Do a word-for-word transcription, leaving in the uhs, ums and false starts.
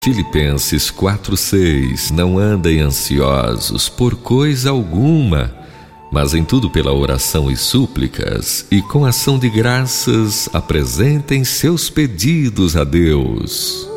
Filipenses quatro, seis. Não andem ansiosos por coisa alguma, mas em tudo pela oração e súplicas, e com ação de graças apresentem seus pedidos a Deus.